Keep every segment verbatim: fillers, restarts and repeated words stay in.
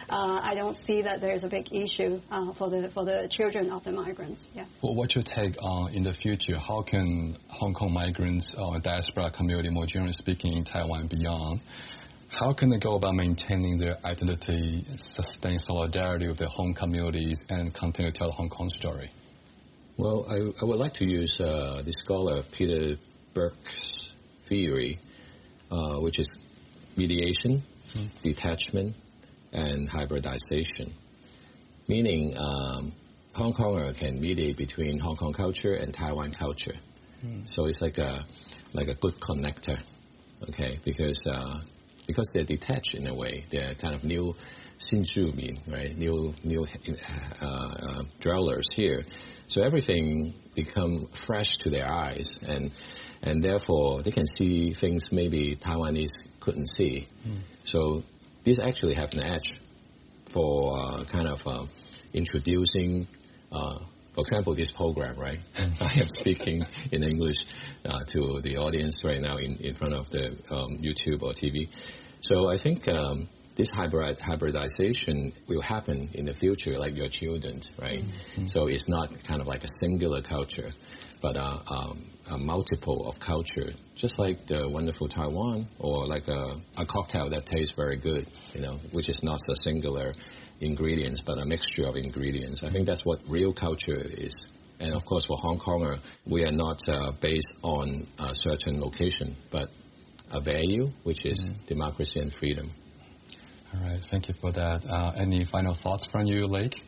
uh, I don't see that there's a big issue uh, for the for the children of the migrants. Yeah. Well, what's your take on in the future? How can Hong Kong migrants or diaspora community, more generally speaking, in Taiwan and beyond, how can they go about maintaining their identity, sustain solidarity with their home communities, and continue to tell the Hong Kong story? Well, I, I would like to use uh, the scholar Peter Burke's theory, uh, which is mediation, mm-hmm. detachment, and hybridization. Meaning, um, Hong Konger can mediate between Hong Kong culture and Taiwan culture. Mm. So it's like a like a good connector, okay? Because uh, because they're detached in a way, they're kind of new Xinzhumin, right? New new uh, uh, dwellers here. So everything become fresh to their eyes, and and therefore they can see things maybe Taiwanese couldn't see. Mm. So these actually have an edge for uh, kind of uh, introducing, uh, for example, this program, right? I am speaking in English uh, to the audience right now in, in front of the um, YouTube or T V. So I think um, this hybrid hybridization will happen in the future, like your children, right? Mm-hmm. So it's not kind of like a singular culture, but uh, um, a multiple of culture, just like the wonderful Taiwan, or like a, a cocktail that tastes very good, you know, which is not a singular ingredients, but a mixture of ingredients. I think that's what real culture is. And of course, for Hong Konger, we are not uh, based on a certain location, but a value, which is mm-hmm. democracy and freedom. All right, thank you for that. Uh, any final thoughts from you, Lake?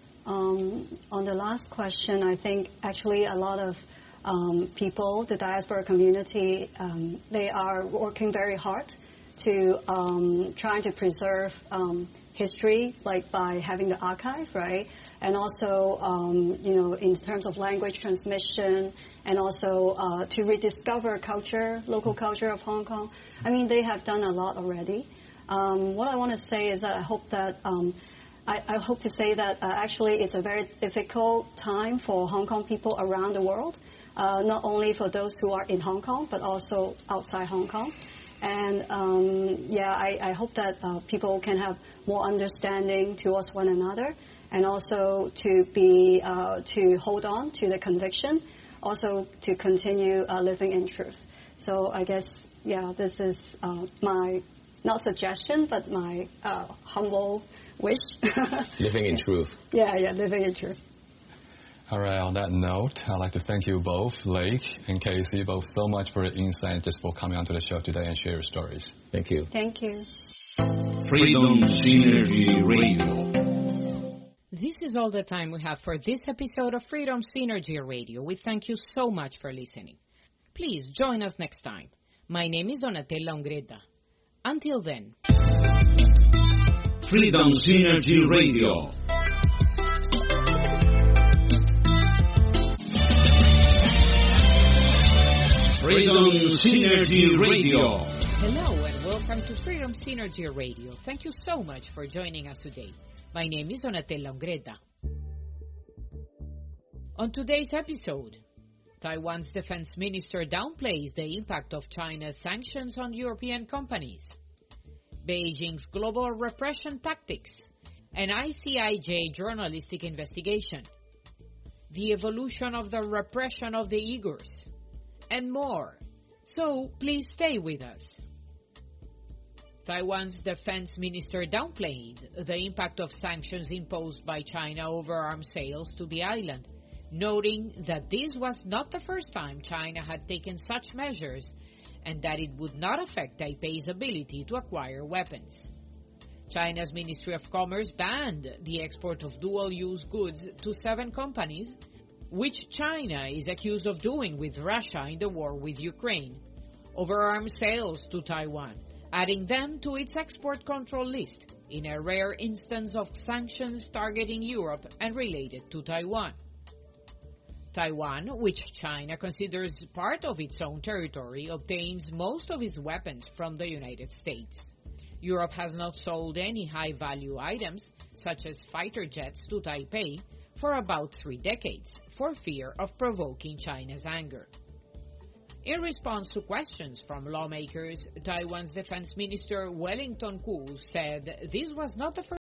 Um, on the last question, I think actually a lot of um, people, the diaspora community, um, they are working very hard to um, trying to preserve um, history, like by having the archive, right? And also, um, you know, in terms of language transmission, and also uh, to rediscover culture, local culture of Hong Kong. I mean, they have done a lot already. Um, what I want to say is that I hope that um, I, I hope to say that uh, actually it's a very difficult time for Hong Kong people around the world, uh, not only for those who are in Hong Kong, but also outside Hong Kong. And um, yeah, I, I hope that uh, people can have more understanding towards one another, and also to be uh, to hold on to the conviction, also to continue uh, living in truth. So I guess yeah, this is uh, my not suggestion, but my uh, humble wish. Living in truth. Yeah, yeah, living in truth. All right, on that note, I'd like to thank you both, Lake and Casey, both so much for your insights, just for coming onto the show today and share your stories. Thank you. Thank you. Freedom Synergy Radio. This is all the time we have for this episode of Freedom Synergy Radio. We thank you so much for listening. Please join us next time. My name is Donatella Ungretta. Until then. Freedom Synergy Radio. Freedom Synergy Radio. Hello and welcome to Freedom Synergy Radio. Thank you so much for joining us today. My name is Donatella Ungretta. On today's episode, Taiwan's defense minister downplays the impact of China's sanctions on European companies, Beijing's global repression tactics, an I C I J journalistic investigation, the evolution of the repression of the Uyghurs, and more. So please stay with us. Taiwan's defense minister downplayed the impact of sanctions imposed by China over arms sales to the island, noting that this was not the first time China had taken such measures and that it would not affect Taipei's ability to acquire weapons. China's Ministry of Commerce banned the export of dual-use goods to seven companies, which China is accused of doing with Russia in the war with Ukraine, over arms sales to Taiwan, adding them to its export control list in a rare instance of sanctions targeting Europe and related to Taiwan. Taiwan, which China considers part of its own territory, obtains most of its weapons from the United States. Europe has not sold any high-value items, such as fighter jets, to Taipei for about three decades, for fear of provoking China's anger. In response to questions from lawmakers, Taiwan's Defense Minister Wellington Koo said this was not the first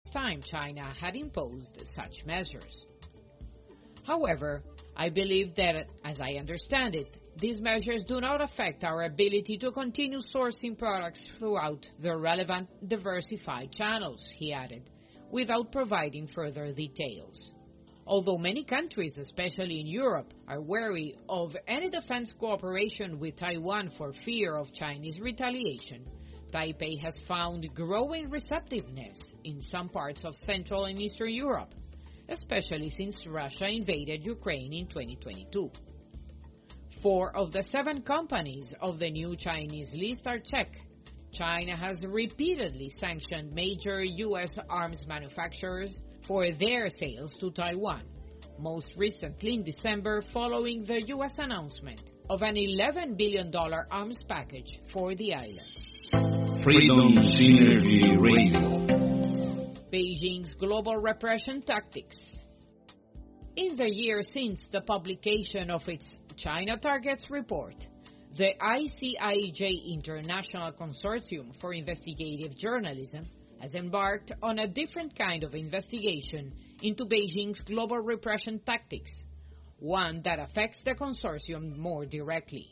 time China had imposed such measures. However, I believe that, as I understand it, these measures do not affect our ability to continue sourcing products throughout the relevant diversified channels, he added, without providing further details. Although many countries, especially in Europe, are wary of any defense cooperation with Taiwan for fear of Chinese retaliation, Taipei has found growing receptiveness in some parts of Central and Eastern Europe, especially since Russia invaded Ukraine in twenty twenty-two. Four of the seven companies of the new Chinese list are Czech. China has repeatedly sanctioned major U S arms manufacturers for their sales to Taiwan, most recently in December following the U S announcement of an eleven billion dollars arms package for the island. Freedom Synergy Radio. Beijing's global repression tactics. In the year since the publication of its China Targets report, the I C I J International Consortium for Investigative Journalism has embarked on a different kind of investigation into Beijing's global repression tactics, one that affects the consortium more directly.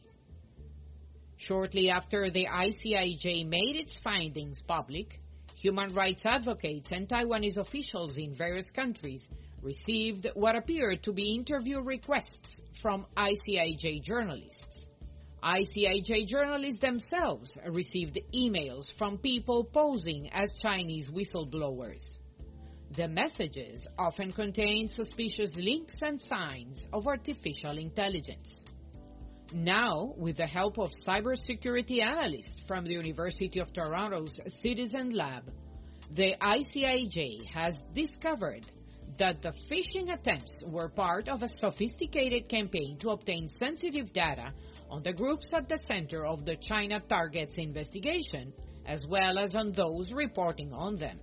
Shortly after the I C I J made its findings public, human rights advocates and Taiwanese officials in various countries received what appeared to be interview requests from I C I J journalists. I C I J journalists themselves received emails from people posing as Chinese whistleblowers. The messages often contained suspicious links and signs of artificial intelligence. Now, with the help of cybersecurity analysts from the University of Toronto's Citizen Lab, the I C I J has discovered that the phishing attempts were part of a sophisticated campaign to obtain sensitive data on the groups at the center of the China Targets investigation, as well as on those reporting on them.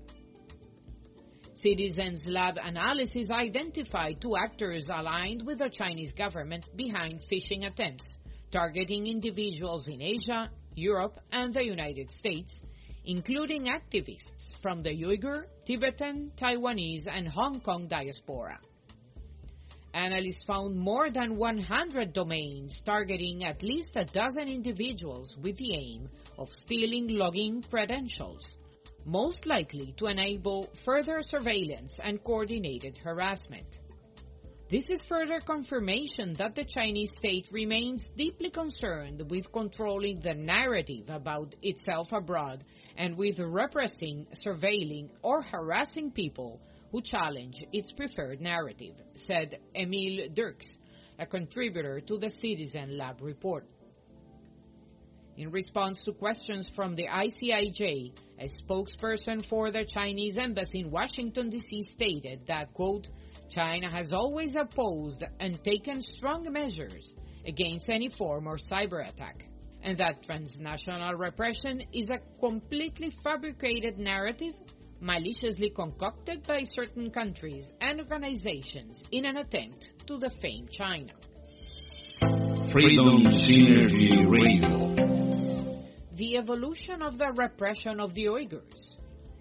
Citizens Lab analysis identified two actors aligned with the Chinese government behind phishing attempts, targeting individuals in Asia, Europe, and the United States, including activists from the Uyghur, Tibetan, Taiwanese, and Hong Kong diaspora. Analysts found more than one hundred domains targeting at least a dozen individuals with the aim of stealing login credentials, most likely to enable further surveillance and coordinated harassment. This is further confirmation that the Chinese state remains deeply concerned with controlling the narrative about itself abroad and with repressing, surveilling, or harassing people who challenge its preferred narrative, said Emile Dirks, a contributor to the Citizen Lab report. In response to questions from the I C I J, a spokesperson for the Chinese embassy in Washington, D C stated that, quote, China has always opposed and taken strong measures against any form of cyber attack, and that transnational repression is a completely fabricated narrative maliciously concocted by certain countries and organizations in an attempt to defame China. Freedom Synergy Radio. The evolution of the repression of the Uyghurs.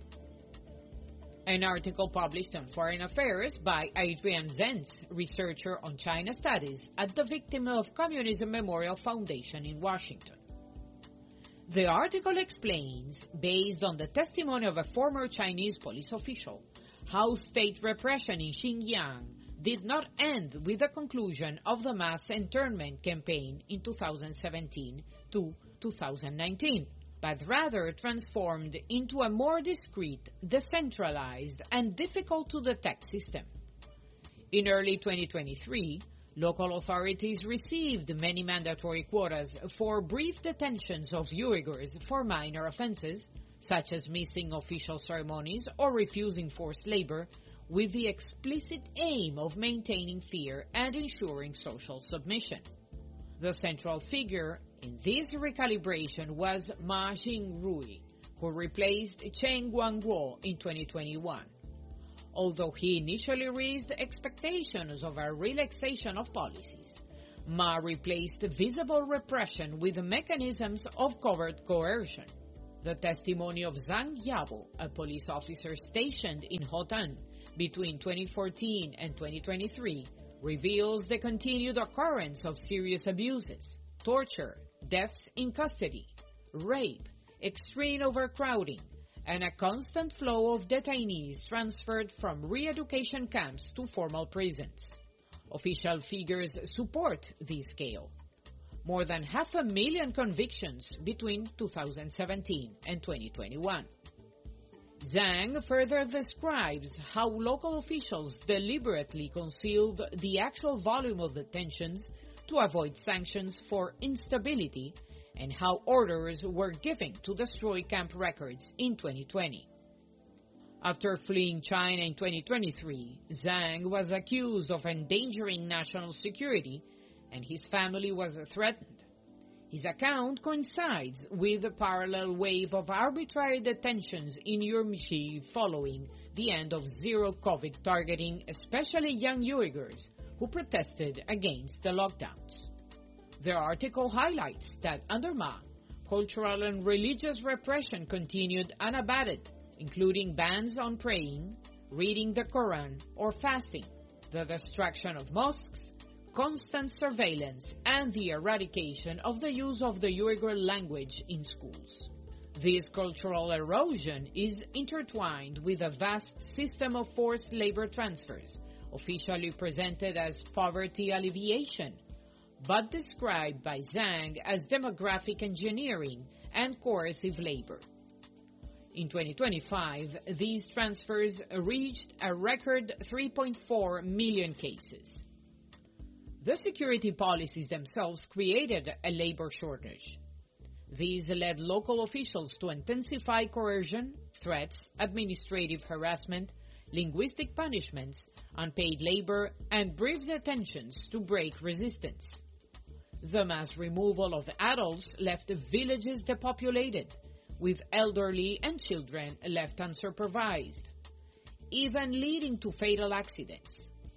An article published on Foreign Affairs by Adrian Zenz, researcher on China studies at the Victim of Communism Memorial Foundation in Washington. The article explains, based on the testimony of a former Chinese police official, how state repression in Xinjiang did not end with the conclusion of the mass internment campaign in two thousand seventeen to two thousand nineteen. But rather transformed into a more discreet, decentralized, and difficult-to-detect system. In early twenty twenty-three, local authorities received many mandatory quotas for brief detentions of Uyghurs for minor offenses, such as missing official ceremonies or refusing forced labor, with the explicit aim of maintaining fear and ensuring social submission. The central figure in this recalibration was Ma Xingrui, who replaced Chen Guangguo in twenty twenty-one. Although he initially raised expectations of a relaxation of policies, Ma replaced visible repression with mechanisms of covert coercion. The testimony of Zhang Yabo, a police officer stationed in Hotan between twenty fourteen and twenty twenty-three, reveals the continued occurrence of serious abuses, torture, deaths in custody, rape, extreme overcrowding, and a constant flow of detainees transferred from re-education camps to formal prisons. Official figures support this scale. More than half a million convictions between two thousand seventeen and twenty twenty-one. Zhang further describes how local officials deliberately concealed the actual volume of detentions to avoid sanctions for instability, and how orders were given to destroy camp records in twenty twenty. After fleeing China in twenty twenty-three, Zhang was accused of endangering national security, and his family was threatened. His account coincides with a parallel wave of arbitrary detentions in Urumqi following the end of zero-COVID targeting especially young Uyghurs who protested against the lockdowns. The article highlights that under Ma, cultural and religious repression continued unabated, including bans on praying, reading the Quran, or fasting, the destruction of mosques, constant surveillance, and the eradication of the use of the Uyghur language in schools. This cultural erosion is intertwined with a vast system of forced labor transfers, officially presented as poverty alleviation, but described by Zhang as demographic engineering and coercive labor. In twenty twenty-five, these transfers reached a record three point four million cases. The security policies themselves created a labor shortage. These led local officials to intensify coercion, threats, administrative harassment, linguistic punishments, unpaid labor, and brief detentions to break resistance. The mass removal of adults left villages depopulated, with elderly and children left unsupervised, even leading to fatal accidents.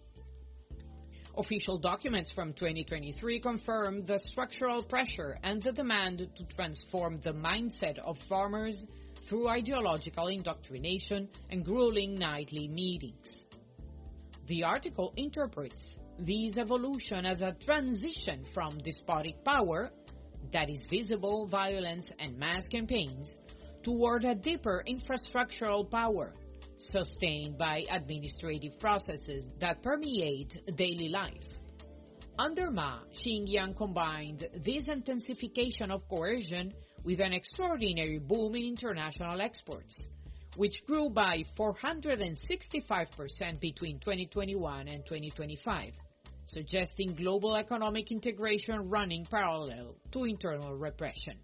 Official documents from twenty twenty-three confirm the structural pressure and the demand to transform the mindset of farmers through ideological indoctrination and grueling nightly meetings. The article interprets this evolution as a transition from despotic power, that is visible violence and mass campaigns, toward a deeper infrastructural power, sustained by administrative processes that permeate daily life. Under Ma, Xinjiang combined this intensification of coercion with an extraordinary boom in international exports, which grew by four hundred sixty-five percent between twenty twenty-one and twenty twenty-five, suggesting global economic integration running parallel to internal repression.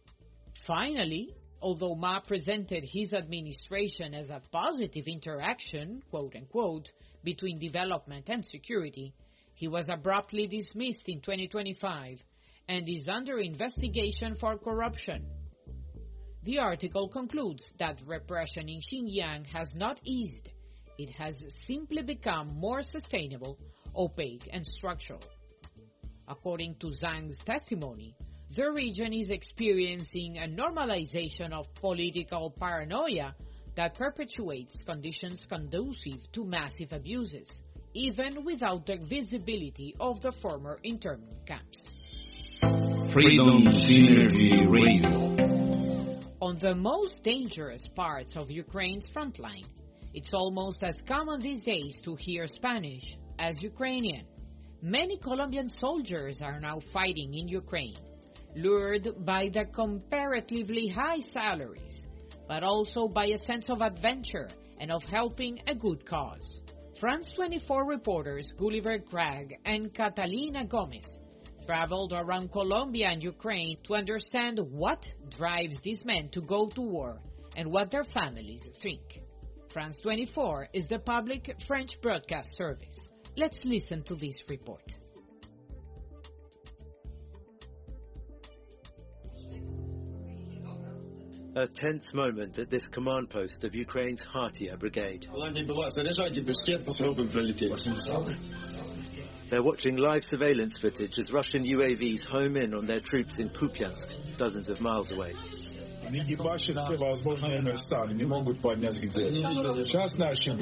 Finally, although Ma presented his administration as a positive interaction, quote-unquote, between development and security, he was abruptly dismissed in twenty twenty-five and is under investigation for corruption. The article concludes that repression in Xinjiang has not eased. It has simply become more sustainable, opaque, and structural. According to Zhang's testimony, the region is experiencing a normalization of political paranoia that perpetuates conditions conducive to massive abuses, even without the visibility of the former internment camps. Freedom Synergy Radio. On the most dangerous parts of Ukraine's frontline, it's almost as common these days to hear Spanish as Ukrainian. Many Colombian soldiers are now fighting in Ukraine, lured by the comparatively high salaries, but also by a sense of adventure and of helping a good cause. France twenty-four reporters Gulliver Cragg and Catalina Gomez traveled around Colombia and Ukraine to understand what drives these men to go to war and what their families think. France twenty-four is the public French broadcast service. Let's listen to this report. A tense moment at this command post of Ukraine's Hatia Brigade. They're watching live surveillance footage as Russian U A Vs home in on their troops in Kupiansk, dozens of miles away. не ебашат все возможные места, они не могут поднять к делу. Сейчас наши